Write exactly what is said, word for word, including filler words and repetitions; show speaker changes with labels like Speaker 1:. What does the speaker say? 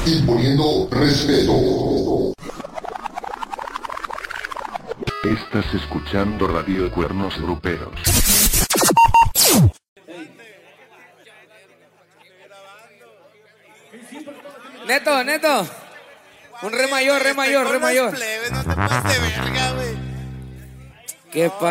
Speaker 1: imponiendo respeto.
Speaker 2: Estás escuchando Radio Cuernos Gruperos.
Speaker 3: Neto, Neto. Un re mayor, re mayor, re mayor.
Speaker 4: No te pases de verga, güey.
Speaker 3: ¿Qué pasa?